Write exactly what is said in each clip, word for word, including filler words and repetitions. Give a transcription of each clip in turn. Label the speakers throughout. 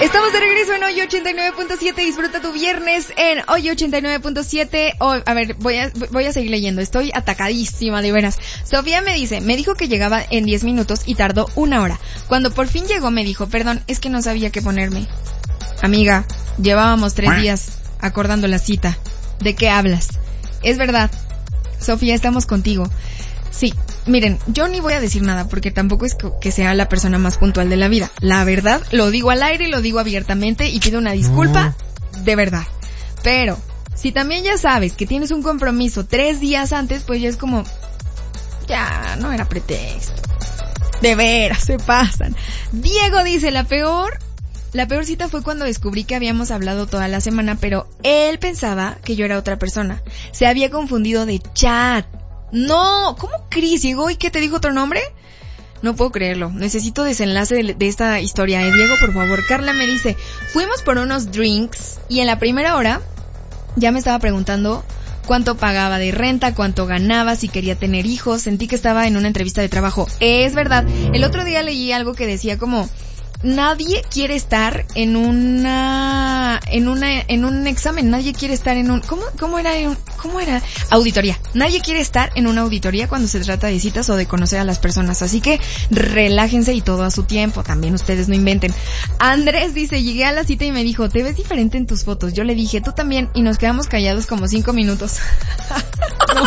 Speaker 1: Estamos de regreso en Hoy ochenta y nueve punto siete. Disfruta tu viernes en Hoy ochenta y nueve punto siete. Oh, a ver, voy a, voy a seguir leyendo. Estoy atacadísima, de veras. Sofía me dice, me dijo que llegaba en diez minutos y tardó una hora. Cuando por fin llegó me dijo, perdón, es que no sabía qué ponerme. Amiga, llevábamos tres días acordando la cita. ¿De qué hablas? Es verdad. Sofía, estamos contigo. Sí, miren, yo ni voy a decir nada porque tampoco es que sea la persona más puntual de la vida. La verdad, lo digo al aire y lo digo abiertamente y pido una disculpa de verdad. Pero, si también ya sabes que tienes un compromiso tres días antes, pues ya es como, ya, no era pretexto. De veras, se pasan. Diego dice, la peor, la peor cita fue cuando descubrí que habíamos hablado toda la semana, pero él pensaba que yo era otra persona. Se había confundido de chat. No, ¿cómo Cris llegó y qué te dijo otro nombre? No puedo creerlo. Necesito desenlace de, de esta historia, ¿eh, Diego? Por favor. Carla me dice, fuimos por unos drinks y en la primera hora ya me estaba preguntando cuánto pagaba de renta, cuánto ganaba, si quería tener hijos. Sentí que estaba en una entrevista de trabajo. Es verdad. El otro día leí algo que decía como, nadie quiere estar en una, en una, en un examen, nadie quiere estar en un, ¿cómo, cómo era, cómo era? Auditoría. Nadie quiere estar en una auditoría cuando se trata de citas o de conocer a las personas, así que relájense y todo a su tiempo, también ustedes no inventen. Andrés dice, llegué a la cita y me dijo, te ves diferente en tus fotos. Yo le dije, tú también, y nos quedamos callados como cinco minutos. No.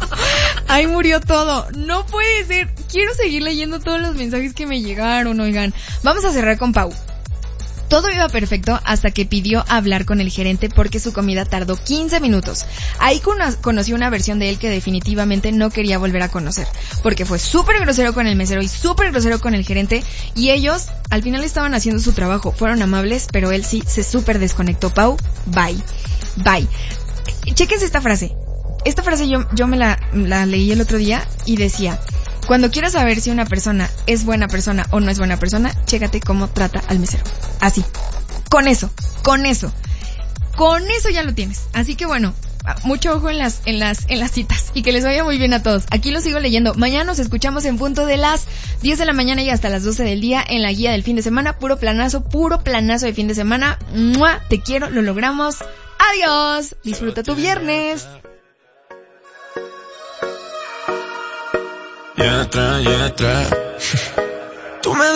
Speaker 1: Ahí murió todo. No puede ser. Quiero seguir leyendo todos los mensajes que me llegaron, oigan. Vamos a cerrar con Pau. Todo iba perfecto hasta que pidió hablar con el gerente porque su comida tardó quince minutos. Ahí conocí una versión de él que definitivamente no quería volver a conocer, porque fue súper grosero con el mesero y súper grosero con el gerente, y ellos al final estaban haciendo su trabajo, fueron amables, pero él sí se súper desconectó. Pau, bye. Bye. Chéquense esta frase. Esta frase yo, yo me la, la leí el otro día y decía, cuando quieras saber si una persona es buena persona o no es buena persona, chécate cómo trata al mesero. Así. Con eso. Con eso. Con eso ya lo tienes. Así que bueno, mucho ojo en las, en las, en las citas. Y que les vaya muy bien a todos. Aquí lo sigo leyendo. Mañana nos escuchamos en punto de las diez de la mañana y hasta las doce del día en la guía del fin de semana. Puro planazo, puro planazo de fin de semana. ¡Mua! Te quiero, lo logramos. Adiós. Disfruta tu viernes.
Speaker 2: Y atrás, y atrás. Tú me